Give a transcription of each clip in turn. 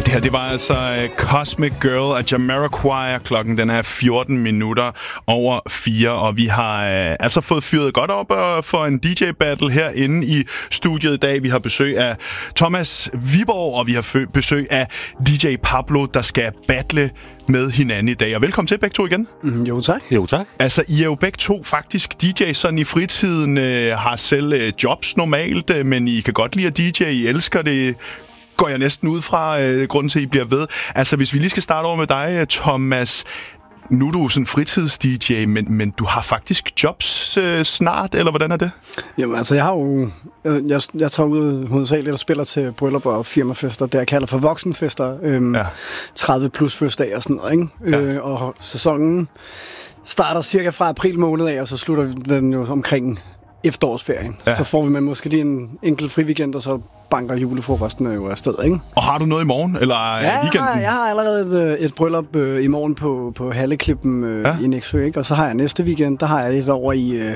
Det her, det var altså Cosmic Girl af Jamiroquai. Klokken den er 14 minutter over 4, og vi har altså fået fyret godt op for en DJ-battle herinde i studiet i dag. Vi har besøg af Thomas Viborg, og vi har besøg af DJ Pablo, der skal battle med hinanden i dag. Og velkommen til begge to igen. Jo, tak. Jo, tak. Altså, I er jo begge to faktisk DJ's sådan i fritiden, har selv jobs normalt, men I kan godt lide at DJ, I elsker det. Går jeg næsten ud fra grunden til, at I bliver ved. Altså, hvis vi lige skal starte over med dig, Thomas. Nu er du sådan fritids-DJ, men du har faktisk jobs snart, eller hvordan er det? Jamen, altså, jeg har jo... Jeg tager ud hovedsageligt og spiller til bryllupper og firmafester, det jeg kalder for voksenfester. 30 plus fødselsdag og sådan noget, ikke? Ja. Og sæsonen starter cirka fra april måned af, og så slutter den jo omkring efterårsferien. Ja. Så får vi med måske lige en enkelt fri weekend, og så banker julefrokosten jo afsted, ikke? Og har du noget i morgen, eller weekenden? Jeg har allerede et bryllup i morgen på Halleklippen i Nexø, ikke? Og så har jeg næste weekend, der har jeg et over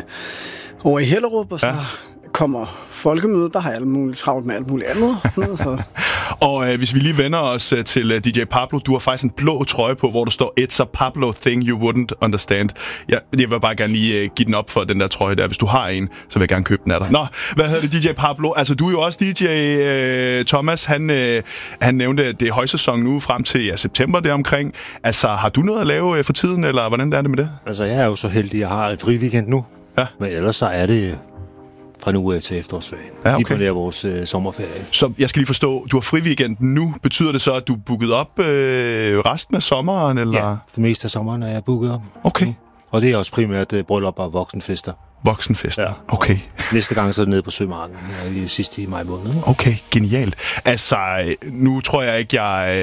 i Hellerup, og så kommer folkemødet, der har jeg alt muligt travlt med alt muligt andet. Så. Og hvis vi lige vender os til DJ Pablo, du har faktisk en blå trøje på, hvor der står It's a Pablo thing you wouldn't understand. Jeg vil bare gerne lige give den op for den der trøje der. Hvis du har en, så vil jeg gerne købe den af dig. Nå, hvad hedder det, DJ Pablo? Altså, du er jo også DJ. Thomas, han nævnte, at det er højsæson nu frem til september deromkring. Altså, har du noget at lave for tiden, eller hvordan er det med det? Altså, jeg er jo så heldig, at jeg har en fri weekend nu. Ja. Men ellers så er det fra nu af til efterårsferien. Ja, okay. Lige på det vores sommerferie. Så jeg skal lige forstå, du har fri weekend nu. Betyder det så, at du er booket op resten af sommeren? Eller? Ja, det meste af sommeren er jeg booket op. Okay. Og det er også primært bryllup og voksenfester. Voksenfester, ja. Okay. Næste gang så er det nede på Sømarken i maj måned. Okay, genialt. Altså, nu tror jeg ikke,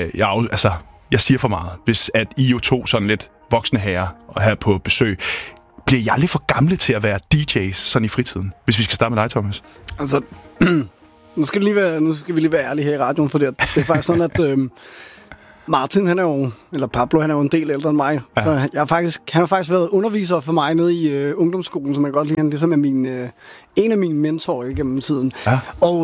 jeg siger for meget. Hvis at I jo to sådan lidt voksne herrer og her på besøg, bliver jeg lidt for gamle til at være DJ's sådan i fritiden? Hvis vi skal starte med dig, Thomas. Altså, nu skal vi lige være ærlige her i radioen, for det er faktisk sådan, at Martin, Pablo, han er jo en del ældre end mig. Ja. Så han har faktisk været underviser for mig nede i ungdomsskolen, som jeg godt lide. Han ligesom er en af mine mentorer gennem tiden. Ja. Og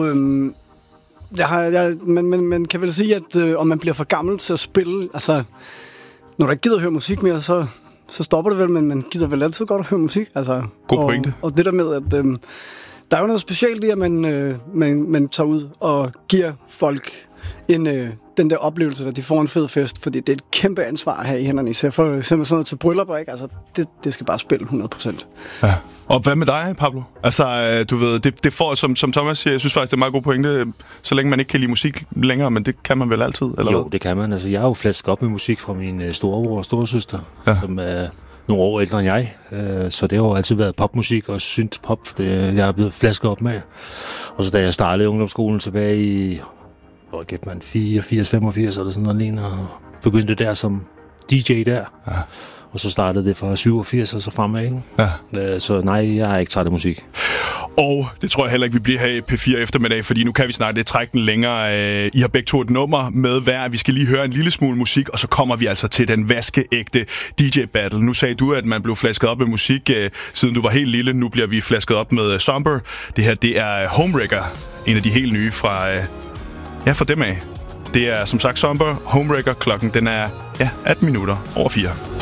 man kan vel sige, at om man bliver for gammel til at spille, altså, når du ikke gider at høre musik mere, så stopper det vel, men man gider vel altid godt at høre musik. Altså, god pointe. Og det der med, at der er jo noget specielt i, at man tager ud og giver folk den der oplevelse, at de får en fed fest, fordi det er et kæmpe ansvar at have i hænderne. Især for eksempel sådan noget til bryllupper, ikke? Altså, det skal bare spille 100%. Ja. Og hvad med dig, Pablo? Altså, du ved, det får, som Thomas siger, jeg synes faktisk, det er en meget god pointe, så længe man ikke kan lide musik længere, men det kan man vel altid, eller jo, hvad? Det kan man. Altså, jeg har jo flasket op med musik fra min storebror og storesøster, som er nogle år ældre end jeg. Så det har jo altid været popmusik og synth-pop, jeg er blevet flasket op med. Og så da jeg startede ungdomsskolen tilbage i 84, 85 eller sådan noget lignende, og begyndte der som DJ der. Ja. Og så startede det fra 87 og så fremad, ikke? Ja. Så nej, jeg er ikke træt af musik. Og det tror jeg heller ikke, vi bliver her i P4 eftermiddag, fordi nu kan vi snart trække den længere. I har begge to et nummer med hver. Vi skal lige høre en lille smule musik, og så kommer vi altså til den vaskeægte DJ-battle. Nu sagde du, at man blev flasket op med musik, siden du var helt lille. Nu bliver vi flasket op med Somber. Det her, det er Homewrecker, en af de helt nye fra fra dem af. Det er som sagt Somber, Homewrecker. Klokken den er 18 minutter over 4.